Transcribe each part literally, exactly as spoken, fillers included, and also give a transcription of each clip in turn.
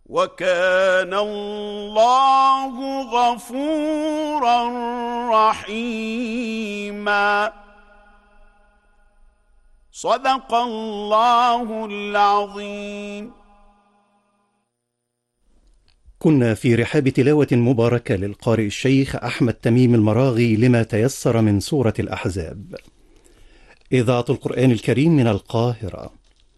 وكان الله غفورا رحيما. صدق الله العظيم. كنا في رحاب تلاوة مباركة للقارئ الشيخ أحمد تميم المراغي لما تيسر من سورة الأحزاب. إذاعة القرآن الكريم من القاهرة.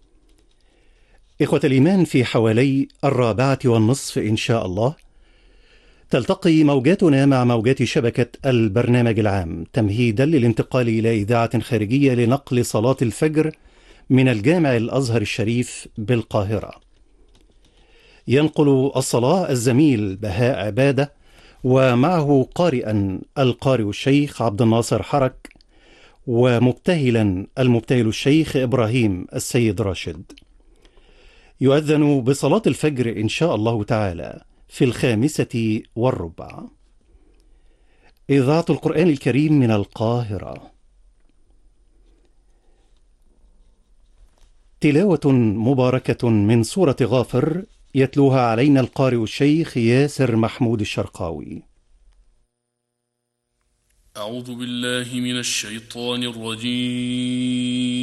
إخوة الإيمان، في حوالي الرابعة والنصف إن شاء الله تلتقي موجاتنا مع موجات شبكة البرنامج العام تمهيدا للانتقال إلى إذاعة خارجية لنقل صلاة الفجر من الجامع الأزهر الشريف بالقاهرة. ينقل الصلاة الزميل بهاء عبادة، ومعه قارئا القارئ الشيخ عبد الناصر حرك، ومبتهلا المبتهل الشيخ إبراهيم السيد راشد. يؤذن بصلاة الفجر إن شاء الله تعالى في الخامسة والربع. إذاعة القرآن الكريم من القاهرة. تلاوة مباركة من سورة غافر يتلوها علينا القارئ الشيخ ياسر محمود الشرقاوي. أعوذ بالله من الشيطان الرجيم.